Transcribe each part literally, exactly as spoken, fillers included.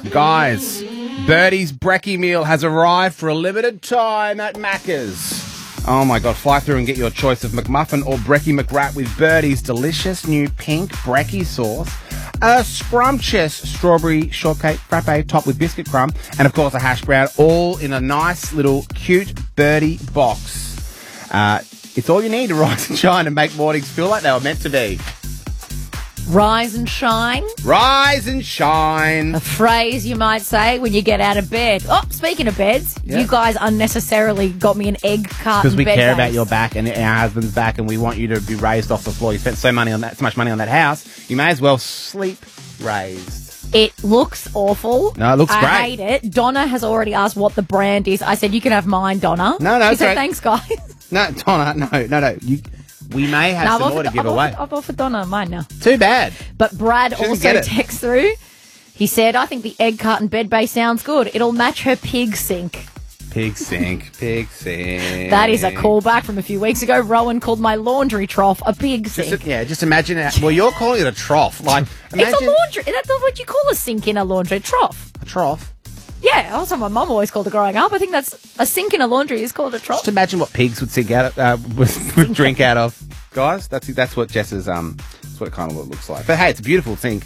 Guys, Birdie's brekkie meal has arrived for a limited time at Macca's. Oh my God, fly through and get your choice of McMuffin or brekkie McWrap with Birdie's delicious new pink brekkie sauce, a scrumptious strawberry shortcake frappe topped with biscuit crumb, and of course a hash brown, all in a nice little cute Birdie box. Uh, it's all you need to rise and shine and make mornings feel like they were meant to be. Rise and shine. Rise and shine. A phrase you might say when you get out of bed. Oh, speaking of beds, Yeah. you guys unnecessarily got me an egg carton Because we bed care base. about your back and our husband's back, and we want you to be raised off the floor. You spent so money on that, so much money on that house. You may as well sleep raised. It looks awful. No, it looks I great. I hate it. Donna has already asked what the brand is. I said, you can have mine, Donna. No, no, She it's said, right. thanks, guys. No, Donna, no, no, no. You, we may have No, I've some more offered, to give I've away. Offered, I've offered Donna mine now. Too bad. But Brad She doesn't also get it. texts through. He said, I think the egg carton bed base sounds good. It'll match her pig sink. Pig sink, pig sink. That is a callback from a few weeks ago. Rowan called my laundry trough a pig sink. Just, yeah, just imagine it. Well, you're calling it a trough. Like, imagine It's a laundry. That's not what you call a sink in a laundry. Trough. a trough. Yeah, that's what my mum always called it growing up. I think that's a sink in a laundry is called a trough. Just imagine what pigs would sink out, of, uh, would, would drink out of, guys. That's that's what Jess's um, that's what it kind of looks like. But hey, it's a beautiful thing.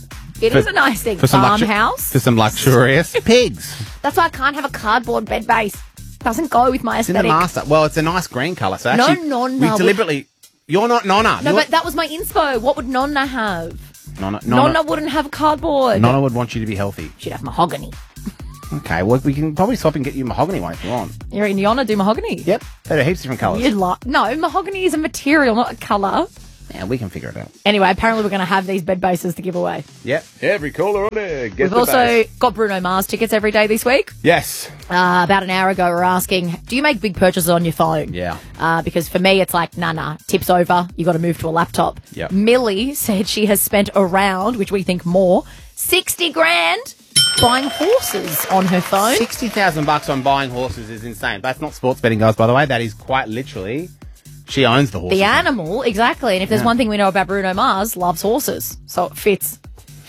It For- is a nice thing. For some luxu- Farmhouse. for some luxurious pigs. That's why I can't have a cardboard bed base. Doesn't go with my It's in the aesthetic. master. Well, it's a nice green colour. So No, actually, Nonna we would- deliberately. You're not Nonna. No, You're- but that was my inspo. What would Nonna have? Nonna, Nonna, Nonna, wouldn't have cardboard. Nonna would want you to be healthy. She'd have mahogany. Okay, well, we can probably swap and get you mahogany one if you want. You reckon Nonna do mahogany? Yep. There are heaps of different colours. You'd like no mahogany is a material, not a colour. Yeah, we can figure it out. Anyway, apparently we're going to have these bed bases to give away. Yep. Every caller on there. Get We've the also base. got Bruno Mars tickets every day this week. Yes. Uh, about an hour ago, we were asking, do you make big purchases on your phone? Yeah. Uh, because for me, it's like, nah, nah, tips over. You got to move to a laptop. Yep. Millie said she has spent around, which we think more, sixty grand buying horses on her phone. Sixty thousand bucks on buying horses is insane. That's not sports betting, guys. By the way, that is quite literally. She owns the horses. The animal, exactly. And if there's Yeah. one thing we know about Bruno Mars, loves horses. So it fits.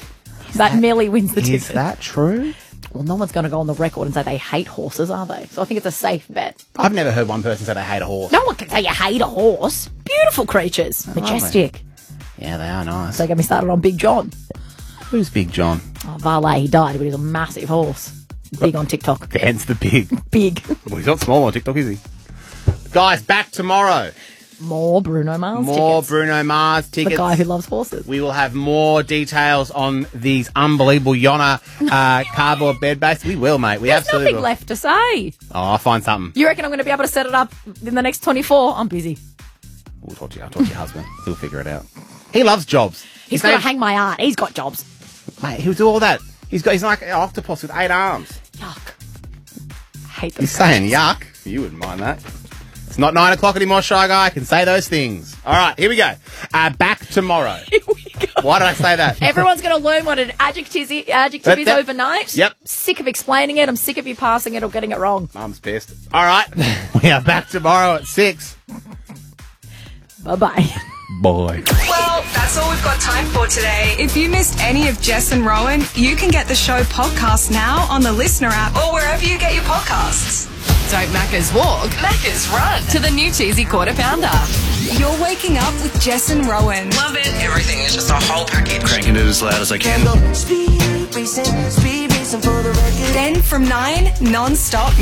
That, Millie wins the ticket. Is that true? Well, no one's going to go on the record and say they hate horses, are they? So I think it's a safe bet. I've never heard one person say they hate a horse. No one can say you hate a horse. Beautiful creatures. Majestic. Yeah, they are nice. So get me started on Big John. Who's Big John? Oh, Valet, he died, but he's a massive horse. Big on TikTok. Hence the pig. Big. Well, he's not small on TikTok, is he? Guys, back tomorrow. More Bruno Mars More tickets. Bruno Mars The tickets. guy who loves horses. We will have more details on these unbelievable Yona uh, cardboard bed base. We will, mate. We There's absolutely nothing will. left to say. Oh, I'll find something. You reckon I'm going to be able to set it up in the next twenty-four? I'm busy. We'll talk to you. I'll talk to your husband. He'll figure it out. He loves jobs. He's His got to name's- hang my art. He's got jobs. Mate, he'll do all that. He's got. He's like an octopus with eight arms. Yuck. Hate them. He's saying yuck. You wouldn't mind that. It's not nine o'clock anymore, Shy Guy. I can say those things. All right, here we go. Uh, back tomorrow. Here we go. Why did I say that? Everyone's going to learn what an adjective is, adjective is That- that- overnight. Yep. Sick of explaining it. I'm sick of you passing it or getting it wrong. Mum's pissed. All right, we are back tomorrow at six. Bye-bye. Boy. Well, that's all we've got time for today. If you missed any of Jess and Rowan, you can get the show podcast now on the Listener app or wherever you get your podcasts. Don't Macca's walk, Macca's run to the new cheesy quarter pounder. You're waking up with Jess and Rowan. Love it. Everything is just a whole package. Cranking it as loud as I can. Then from nine, non-stop